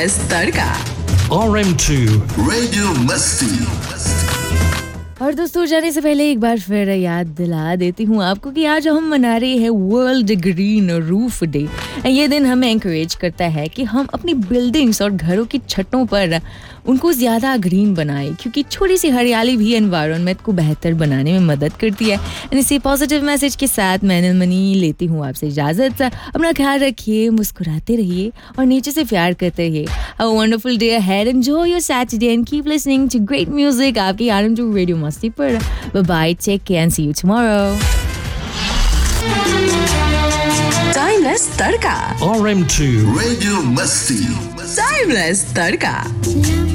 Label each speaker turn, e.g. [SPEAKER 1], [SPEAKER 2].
[SPEAKER 1] Timeless तड़का
[SPEAKER 2] RM2
[SPEAKER 3] Radio Masti.
[SPEAKER 4] और दोस्तों जाने से पहले एक बार फिर याद दिला देती हूँ आपको कि आज हम मना रहे हैं वर्ल्ड ग्रीन रूफ डे। ये दिन हमें एनकरेज करता है कि हम अपनी बिल्डिंग्स और घरों की छतों पर उनको ज़्यादा ग्रीन बनाएं, क्योंकि छोटी सी हरियाली भी एनवायरनमेंट को बेहतर बनाने में मदद करती है। इसी पॉजिटिव मैसेज के साथ मैं नीलमणि लेती हूँ आपसे इजाज़त। अपना ख्याल रखिए, मुस्कुराते रहिए और नेचर से प्यार करते रहिए। A wonderful day ahead, enjoy your Saturday and keep listening to great music आपकी RM2 रेडियो मस्ती पर। Bye bye, take care and C you tomorrow.
[SPEAKER 1] Timeless tadka
[SPEAKER 2] RM2
[SPEAKER 3] Radio Masti.
[SPEAKER 1] Timeless tadka